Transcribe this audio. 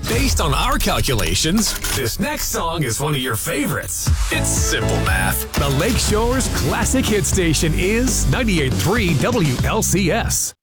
Based on our calculations, this next song is one of your favorites. It's simple math. The Lakeshore's classic hit station is 98.3 WLCS.